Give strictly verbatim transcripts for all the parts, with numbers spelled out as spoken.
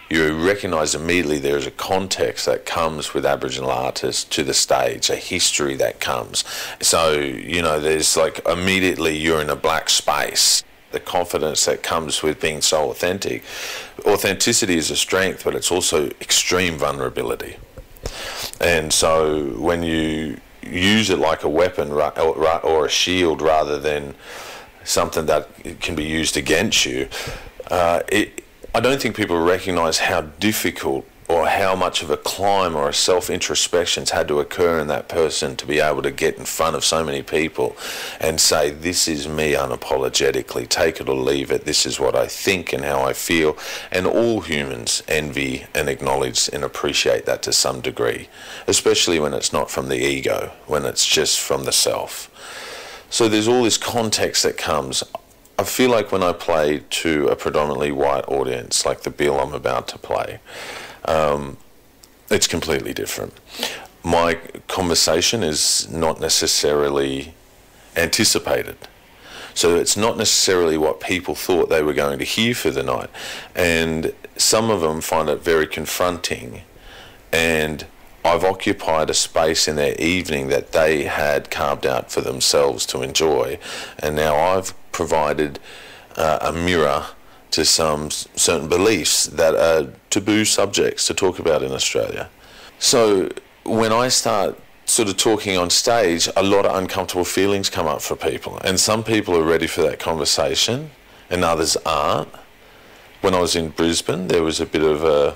you recognise immediately there is a context that comes with Aboriginal artists to the stage, a history that comes. So, you know, there's like immediately you're in a black space. The confidence that comes with being so authentic. Authenticity is a strength, but it's also extreme vulnerability. And so when you use it like a weapon or a shield rather than something that can be used against you, uh, it, I don't think people recognise how difficult or how much of a climb or a self-introspection's had to occur in that person to be able to get in front of so many people and say, this is me unapologetically, take it or leave it, this is what I think and how I feel. And all humans envy and acknowledge and appreciate that to some degree, especially when it's not from the ego, when it's just from the self. So there's all this context that comes. I feel like when I play to a predominantly white audience, like the bill I'm about to play, Um, it's completely different. My conversation is not necessarily anticipated. So it's not necessarily what people thought they were going to hear for the night. And some of them find it very confronting. And I've occupied a space in their evening that they had carved out for themselves to enjoy. And now I've provided uh, a mirror to some certain beliefs that are taboo subjects to talk about in Australia. So when I start sort of talking on stage, a lot of uncomfortable feelings come up for people. And some people are ready for that conversation and others aren't. When I was in Brisbane, there was a bit of a...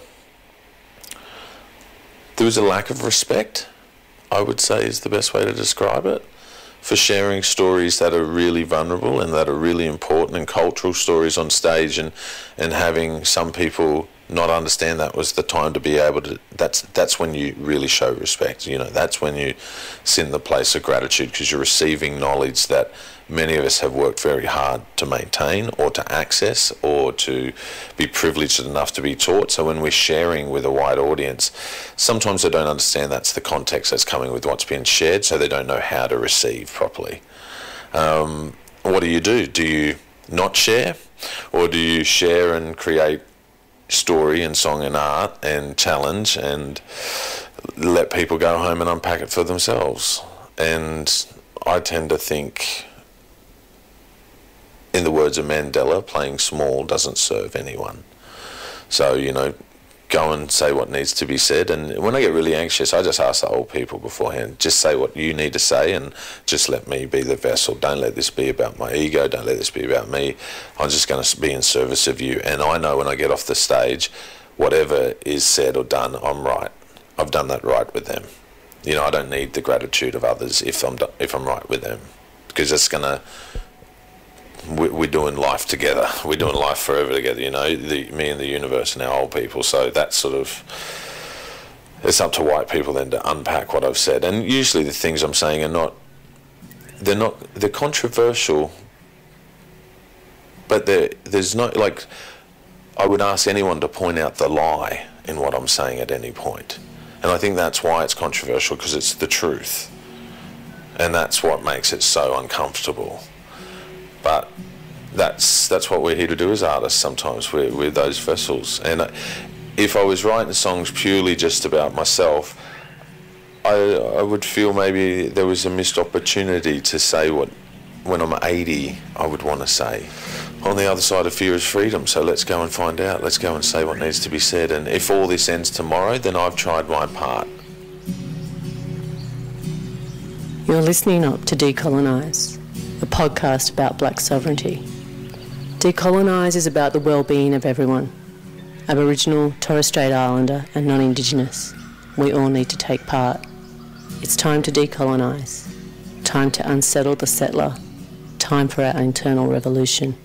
There was a lack of respect, I would say is the best way to describe it, for sharing stories that are really vulnerable and that are really important, and cultural stories on stage, and and having some people not understand that was the time to be able to, that's that's when you really show respect, you know, that's when you sit in the place of gratitude, because you're receiving knowledge that many of us have worked very hard to maintain or to access or to be privileged enough to be taught. So when we're sharing with a wide audience, sometimes they don't understand that's the context that's coming with what's being shared, so they don't know how to receive properly. Um, what do you do? Do you not share? Or do you share and create story and song and art and challenge and let people go home and unpack it for themselves? And I tend to think, in the words of Mandela, playing small doesn't serve anyone. So, you know, go and say what needs to be said. And when I get really anxious, I just ask the old people beforehand, just say what you need to say and just let me be the vessel. Don't let this be about my ego. Don't let this be about me. I'm just going to be in service of you. And I know when I get off the stage, whatever is said or done, I'm right. I've done that right with them. You know, I don't need the gratitude of others if I'm, if I'm right with them, because it's going to... We're doing life together. We're doing life forever together, you know, the, me and the universe and our old people. So that's sort of, it's up to white people then to unpack what I've said. And usually the things I'm saying are not, they're not, they're controversial, but there's not, like, I would ask anyone to point out the lie in what I'm saying at any point. And I think that's why it's controversial, because it's the truth. And that's what makes it so uncomfortable. But that's that's what we're here to do as artists sometimes. We're, we're those vessels. And if I was writing songs purely just about myself, I, I would feel maybe there was a missed opportunity to say what, when I'm eighty, I would want to say. On the other side of fear is freedom, so let's go and find out. Let's go and say what needs to be said. And if all this ends tomorrow, then I've tried my part. You're listening up to Decolonise, a podcast about black sovereignty. Decolonise is about the well-being of everyone, Aboriginal, Torres Strait Islander and non-Indigenous. We all need to take part. It's time to decolonise, time to unsettle the settler, time for our internal revolution.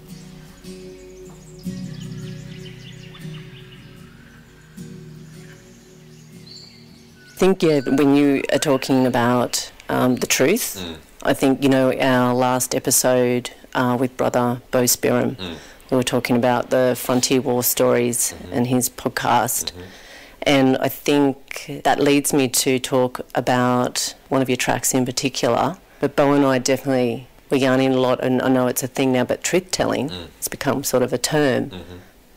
I think, yeah, when you are talking about um, the truth, mm. I think, you know, our last episode uh, with brother Bo Spiram, mm. we were talking about the Frontier War stories mm-hmm. and his podcast. Mm-hmm. And I think that leads me to talk about one of your tracks in particular. But Bo and I definitely were yarning a lot, and I know it's a thing now, but truth-telling, mm. it's become sort of a term. Mm-hmm.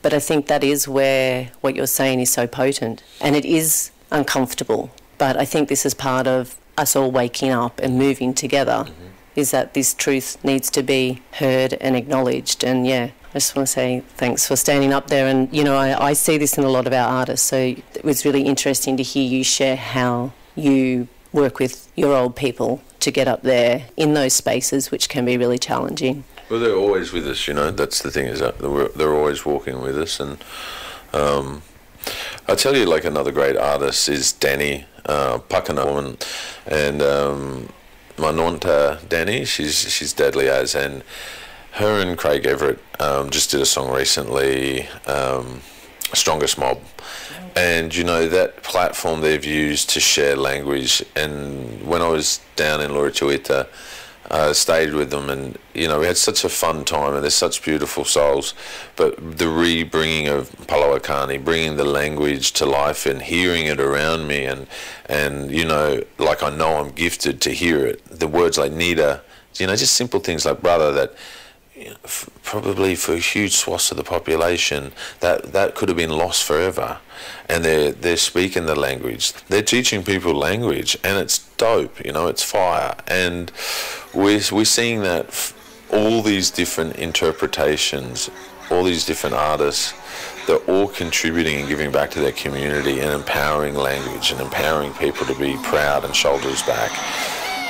But I think that is where what you're saying is so potent, and it is uncomfortable. But I think this is part of us all waking up and moving together, mm-hmm. is that this truth needs to be heard and acknowledged. And yeah, I just want to say thanks for standing up there. And, you know, I, I see this in a lot of our artists, so it was really interesting to hear you share how you work with your old people to get up there in those spaces, which can be really challenging. Well, they're always with us, you know. That's the thing, is that they're, they're always walking with us. And um, I'll tell you, like, another great artist is Danny uh, Pakana woman, and um, my nonta Danny, she's she's deadly as, and her and Craig Everett um, just did a song recently, um, Strongest Mob. And, you know, that platform they've used to share language. And when I was down in Lorituita, I stayed with them, and, you know, we had such a fun time, and they're such beautiful souls. But the re-bringing of Palawakani, bringing the language to life and hearing it around me, and, and you know, like I know I'm gifted to hear it. The words like Nita, you know, just simple things like brother that, you know, f- probably for huge swaths of the population, that, that could have been lost forever. And they're, they're speaking the language. They're teaching people language, and it's dope, you know, it's fire. And we're, we're seeing that f- all these different interpretations, all these different artists, they're all contributing and giving back to their community and empowering language and empowering people to be proud and shoulders back.